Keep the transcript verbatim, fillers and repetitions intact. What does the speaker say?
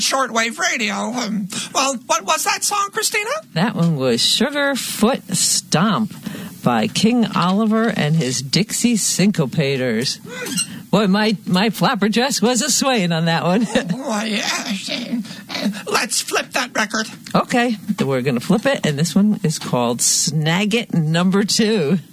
shortwave radio. Um, well, what was that song, Christina? That one was Sugarfoot Stomp by King Oliver and his Dixie Syncopators. Boy, my, my flapper dress was a swaying on that one. Oh, yeah. Let's flip that record. Okay, we're going to flip it, and this one is called Snag It Number Two.